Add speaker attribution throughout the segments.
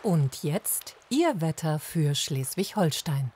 Speaker 1: Und jetzt Ihr Wetter für Schleswig-Holstein.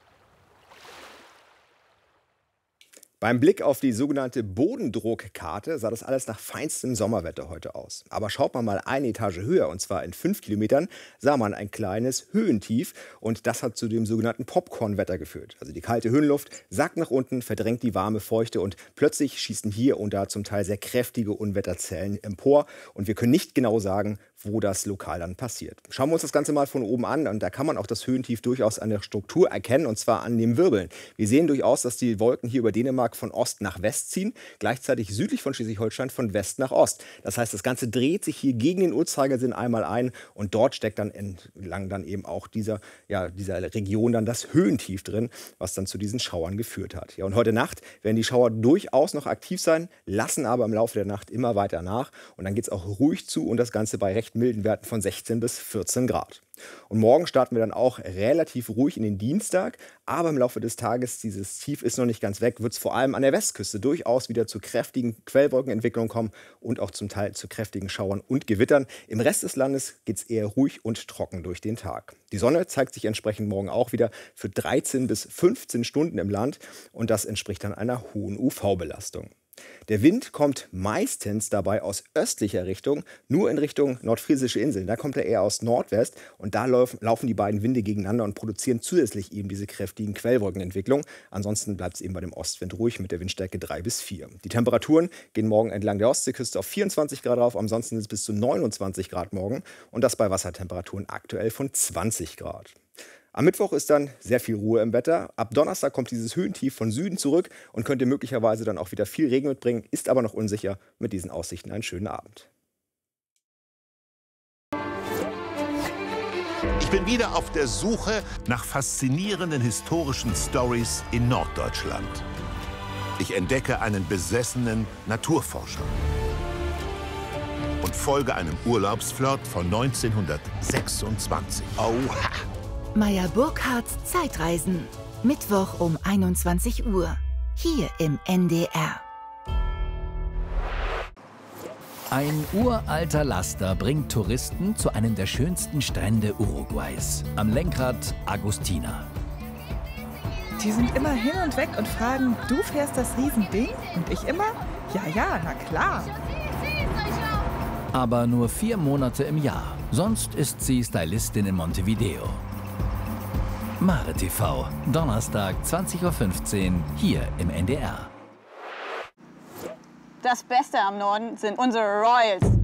Speaker 2: Beim Blick auf die sogenannte Bodendruckkarte sah das alles nach feinstem Sommerwetter heute aus. Aber schaut man mal eine Etage höher, und zwar in 5 Kilometern, sah man ein kleines Höhentief. Und das hat zu dem sogenannten Popcorn-Wetter geführt. Also die kalte Höhenluft sackt nach unten, verdrängt die warme Feuchte und plötzlich schießen hier und da zum Teil sehr kräftige Unwetterzellen empor. Und wir können nicht genau sagen, wo das lokal dann passiert. Schauen wir uns das Ganze mal von oben an. Und da kann man auch das Höhentief durchaus an der Struktur erkennen, und zwar an dem Wirbeln. Wir sehen durchaus, dass die Wolken hier über Dänemark von Ost nach West ziehen, gleichzeitig südlich von Schleswig-Holstein von West nach Ost. Das heißt, das Ganze dreht sich hier gegen den Uhrzeigersinn einmal ein und dort steckt dann entlang dann eben auch dieser Region dann das Höhentief drin, was dann zu diesen Schauern geführt hat. Ja, und heute Nacht werden die Schauer durchaus noch aktiv sein, lassen aber im Laufe der Nacht immer weiter nach und dann geht es auch ruhig zu und das Ganze bei recht milden Werten von 16 bis 14 Grad. Und morgen starten wir dann auch relativ ruhig in den Dienstag, aber im Laufe des Tages, dieses Tief ist noch nicht ganz weg, wird es vor allem an der Westküste durchaus wieder zu kräftigen Quellwolkenentwicklungen kommen und auch zum Teil zu kräftigen Schauern und Gewittern. Im Rest des Landes geht es eher ruhig und trocken durch den Tag. Die Sonne zeigt sich entsprechend morgen auch wieder für 13 bis 15 Stunden im Land und das entspricht dann einer hohen UV-Belastung. Der Wind kommt meistens dabei aus östlicher Richtung, nur in Richtung nordfriesische Inseln. Da kommt er eher aus Nordwest und da laufen die beiden Winde gegeneinander und produzieren zusätzlich eben diese kräftigen Quellwolkenentwicklungen. Ansonsten bleibt es eben bei dem Ostwind ruhig mit der Windstärke 3 bis 4. Die Temperaturen gehen morgen entlang der Ostseeküste auf 24 Grad rauf, ansonsten ist es bis zu 29 Grad morgen und das bei Wassertemperaturen aktuell von 20 Grad. Am Mittwoch ist dann sehr viel Ruhe im Wetter. Ab Donnerstag kommt dieses Höhentief von Süden zurück und könnte möglicherweise dann auch wieder viel Regen mitbringen, ist aber noch unsicher. Mit diesen Aussichten einen schönen Abend.
Speaker 3: Ich bin wieder auf der Suche nach faszinierenden historischen Stories in Norddeutschland. Ich entdecke einen besessenen Naturforscher und folge einem Urlaubsflirt von 1926.
Speaker 4: Oha! Meyer Burkhardts Zeitreisen. Mittwoch um 21 Uhr. Hier im NDR.
Speaker 5: Ein uralter Laster bringt Touristen zu einem der schönsten Strände Uruguays. Am Lenkrad Agustina.
Speaker 6: Die sind immer hin und weg und fragen, du fährst das Riesending? Und ich immer, ja, na klar.
Speaker 5: Aber nur 4 Monate im Jahr. Sonst ist sie Stylistin in Montevideo. Mare TV, Donnerstag 20:15 Uhr, hier im NDR.
Speaker 7: Das Beste am Norden sind unsere Royals.